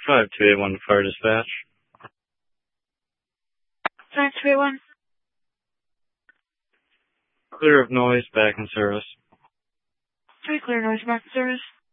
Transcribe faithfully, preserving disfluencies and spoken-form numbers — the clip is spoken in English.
five two eight one Fire Dispatch. five two eight one. Clear of noise, back in service. Three clear noise, back in service.